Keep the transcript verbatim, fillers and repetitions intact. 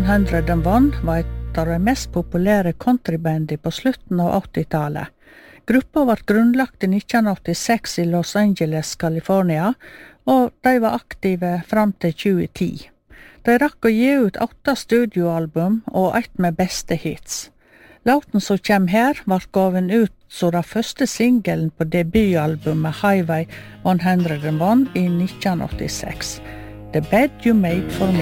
Hundred and One var et av de mest populære countrybandy på slutten av åttitallet. Gruppa var grunnlagt i nitten åttiseks i Los Angeles, California, og de var aktive fram til tjue ti. De rakk å gi ut åtte studioalbum og ett med beste hits. Låten som kjem her var gaven ut som den første singelen på debutalbumet Highway one hundred and one i nitten åttiseks. The Bed You Made For Me.